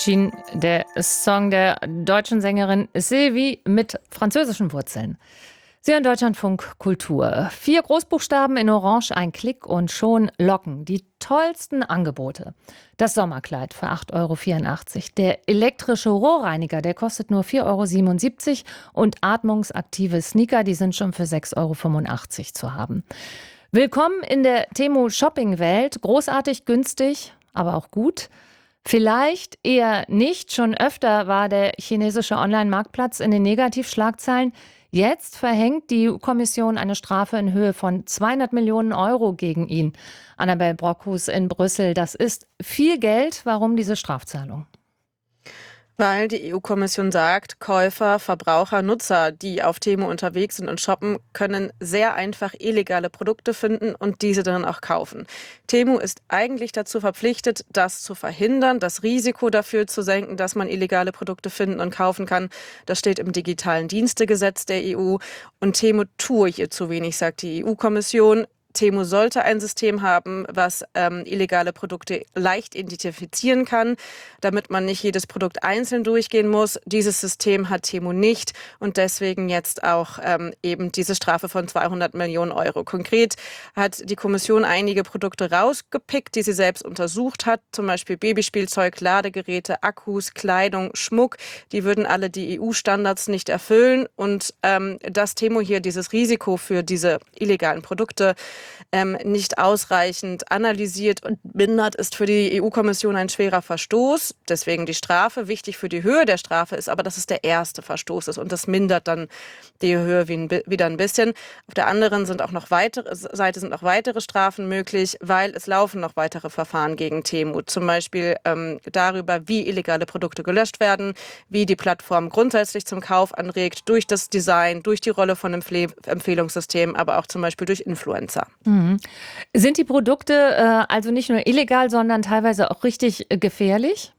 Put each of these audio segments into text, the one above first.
Jean, der Song der deutschen Sängerin Sylvie mit französischen Wurzeln. Sie hören Deutschlandfunk Kultur. 4 Großbuchstaben in Orange, ein Klick und schon locken die tollsten Angebote. Das Sommerkleid für 8,84 €. Der elektrische Rohrreiniger, der kostet nur 4,77 € und atmungsaktive Sneaker, die sind schon für 6,85 € zu haben. Willkommen in der Temu-Shopping-Welt. Großartig, günstig, aber auch gut. Vielleicht eher nicht. Schon öfter war der chinesische Online-Marktplatz in den Negativschlagzeilen. Jetzt verhängt die EU-Kommission eine Strafe in Höhe von 200 Millionen € gegen ihn. Annabel Brockhus in Brüssel. Das ist viel Geld. Warum diese Strafzahlung? Weil die EU-Kommission sagt, Käufer, Verbraucher, Nutzer, die auf Temu unterwegs sind und shoppen, können sehr einfach illegale Produkte finden und diese dann auch kaufen. Temu ist eigentlich dazu verpflichtet, das zu verhindern, das Risiko dafür zu senken, dass man illegale Produkte finden und kaufen kann. Das steht im digitalen Dienstegesetz der EU. Und Temu tue hier zu wenig, sagt die EU-Kommission. Temu sollte ein System haben, was illegale Produkte leicht identifizieren kann, damit man nicht jedes Produkt einzeln durchgehen muss. Dieses System hat Temu nicht und deswegen jetzt auch eben diese Strafe von 200 Millionen €. Konkret hat die Kommission einige Produkte rausgepickt, die sie selbst untersucht hat, zum Beispiel Babyspielzeug, Ladegeräte, Akkus, Kleidung, Schmuck. Die würden alle die EU-Standards nicht erfüllen und dass Temu hier dieses Risiko für diese illegalen Produkte nicht ausreichend analysiert und mindert, ist für die EU-Kommission ein schwerer Verstoß. Deswegen die Strafe. Wichtig für die Höhe der Strafe ist aber, dass es der erste Verstoß ist und das mindert dann die Höhe wieder ein bisschen. Auf der anderen Seite sind auch weitere Strafen möglich, weil es laufen noch weitere Verfahren gegen Temu. Zum Beispiel darüber, wie illegale Produkte gelöscht werden, wie die Plattform grundsätzlich zum Kauf anregt, durch das Design, durch die Rolle von Empfehlungssystemen, aber auch zum Beispiel durch Influencer. Mhm. Sind die Produkte also nicht nur illegal, sondern teilweise auch richtig gefährlich?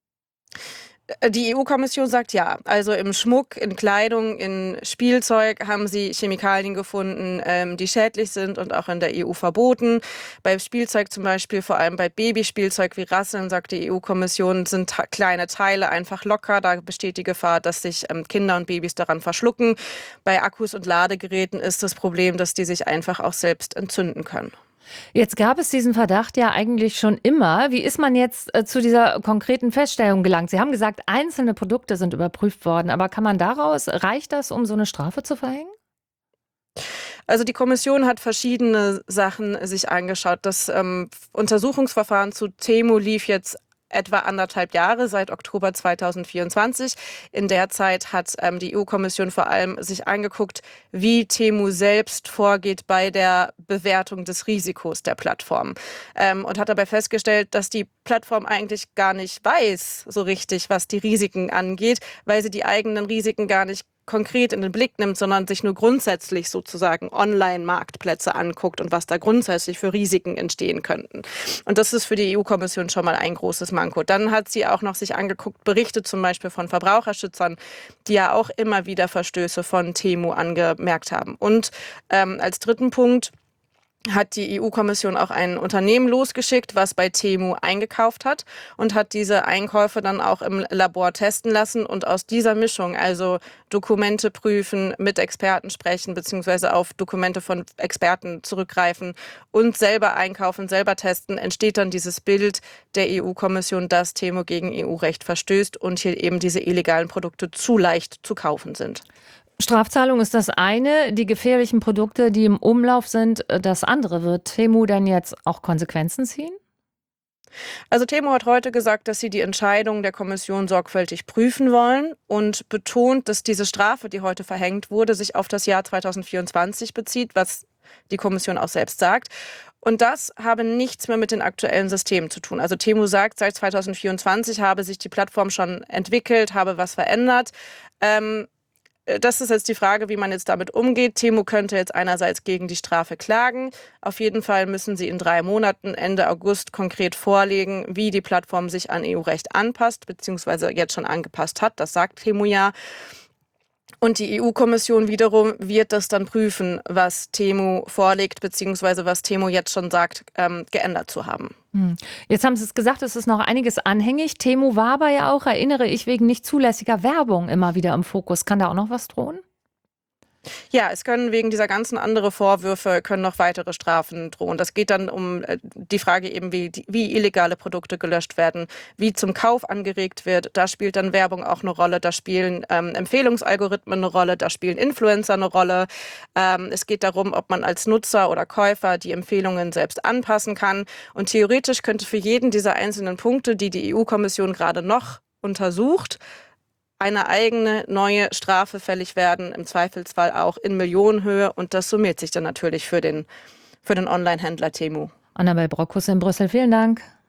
Die EU-Kommission sagt ja. Also im Schmuck, in Kleidung, in Spielzeug haben sie Chemikalien gefunden, die schädlich sind und auch in der EU verboten. Bei Spielzeug zum Beispiel, vor allem bei Babyspielzeug wie Rasseln, sagt die EU-Kommission, sind kleine Teile einfach locker. Da besteht die Gefahr, dass sich Kinder und Babys daran verschlucken. Bei Akkus und Ladegeräten ist das Problem, dass die sich einfach auch selbst entzünden können. Jetzt gab es diesen Verdacht ja eigentlich schon immer. Wie ist man jetzt zu dieser konkreten Feststellung gelangt? Sie haben gesagt, einzelne Produkte sind überprüft worden, aber reicht das, um so eine Strafe zu verhängen? Also die Kommission hat verschiedene Sachen sich angeschaut. Das Untersuchungsverfahren zu Temu lief jetzt etwa 1,5 Jahre, seit Oktober 2024. In der Zeit hat die EU-Kommission vor allem sich angeguckt, wie Temu selbst vorgeht bei der Bewertung des Risikos der Plattform. Und hat dabei festgestellt, dass die Plattform eigentlich gar nicht weiß so richtig, was die Risiken angeht, weil sie die eigenen Risiken gar nicht konkret in den Blick nimmt, sondern sich nur grundsätzlich sozusagen Online-Marktplätze anguckt und was da grundsätzlich für Risiken entstehen könnten. Und das ist für die EU-Kommission schon mal ein großes Manko. Dann hat sie auch noch sich angeguckt, Berichte zum Beispiel von Verbraucherschützern, die ja auch immer wieder Verstöße von Temu angemerkt haben. Und als dritten Punkt hat die EU-Kommission auch ein Unternehmen losgeschickt, was bei Temu eingekauft hat und hat diese Einkäufe dann auch im Labor testen lassen und aus dieser Mischung, also Dokumente prüfen, mit Experten sprechen beziehungsweise auf Dokumente von Experten zurückgreifen und selber einkaufen, selber testen, entsteht dann dieses Bild der EU-Kommission, dass Temu gegen EU-Recht verstößt und hier eben diese illegalen Produkte zu leicht zu kaufen sind. Strafzahlung ist das eine, die gefährlichen Produkte, die im Umlauf sind, das andere. Wird Temu denn jetzt auch Konsequenzen ziehen? Also Temu hat heute gesagt, dass sie die Entscheidung der Kommission sorgfältig prüfen wollen und betont, dass diese Strafe, die heute verhängt wurde, sich auf das Jahr 2024 bezieht, was die Kommission auch selbst sagt. Und das habe nichts mehr mit den aktuellen Systemen zu tun. Also Temu sagt, seit 2024 habe sich die Plattform schon entwickelt, habe was verändert. Das ist jetzt die Frage, wie man jetzt damit umgeht. Temu könnte jetzt einerseits gegen die Strafe klagen. Auf jeden Fall müssen sie in 3 Monaten, Ende August, konkret vorlegen, wie die Plattform sich an EU-Recht anpasst, beziehungsweise jetzt schon angepasst hat. Das sagt Temu ja. Und die EU-Kommission wiederum wird das dann prüfen, was Temu vorlegt, beziehungsweise was Temu jetzt schon sagt, geändert zu haben. Jetzt haben Sie es gesagt, es ist noch einiges anhängig. Temu war aber ja auch, erinnere ich, wegen nicht zulässiger Werbung immer wieder im Fokus. Kann da auch noch was drohen? Ja, es können wegen dieser ganzen anderen Vorwürfe können noch weitere Strafen drohen. Das geht dann um die Frage eben, wie illegale Produkte gelöscht werden, wie zum Kauf angeregt wird. Da spielt dann Werbung auch eine Rolle, da spielen Empfehlungsalgorithmen eine Rolle, da spielen Influencer eine Rolle. Es geht darum, ob man als Nutzer oder Käufer die Empfehlungen selbst anpassen kann. Und theoretisch könnte für jeden dieser einzelnen Punkte, die die EU-Kommission gerade noch untersucht, eine eigene neue Strafe fällig werden, im Zweifelsfall auch in Millionenhöhe. Und das summiert sich dann natürlich für den Online-Händler Temu. Annabel Brockus in Brüssel, vielen Dank.